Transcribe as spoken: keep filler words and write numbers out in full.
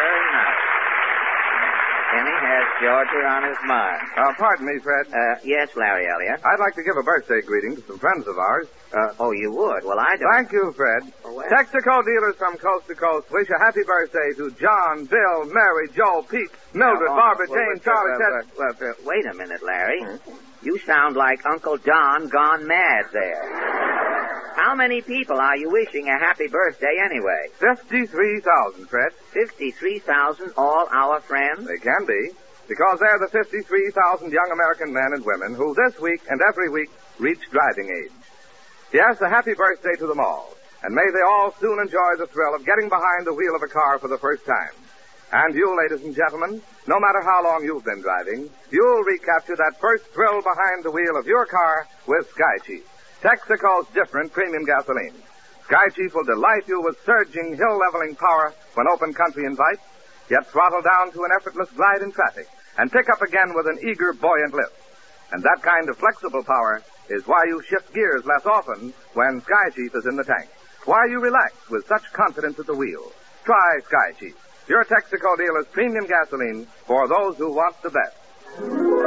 Very nice. Kenny has Georgia on his mind. Uh, pardon me, Fred. Uh, yes, Larry Elliott. I'd like to give a birthday greeting to some friends of ours. Uh, oh, you would? Well, I don't. Thank you, Fred. Oh, well. Texaco dealers from coast to coast wish a happy birthday to John, Bill, Mary, Joe, Pete, Mildred, Oh, Barbara, well, Jane, well, Charlie, well, Ted. well, well, wait a minute, Larry. You sound like Uncle Don gone mad there. How many people are you wishing a happy birthday anyway? fifty-three thousand, Fred. fifty-three thousand, all our friends? They can be, because they're the fifty-three thousand young American men and women who this week and every week reach driving age. Yes, a happy birthday to them all, and may they all soon enjoy the thrill of getting behind the wheel of a car for the first time. And you, ladies and gentlemen, no matter how long you've been driving, you'll recapture that first thrill behind the wheel of your car with Sky Chief, Texaco's different premium gasoline. Sky Chief will delight you with surging, hill-leveling power when open country invites, yet throttle down to an effortless glide in traffic, and pick up again with an eager, buoyant lift. And that kind of flexible power is why you shift gears less often when Sky Chief is in the tank. Why you relax with such confidence at the wheel. Try Sky Chief, your Texaco dealer's premium gasoline for those who want the best.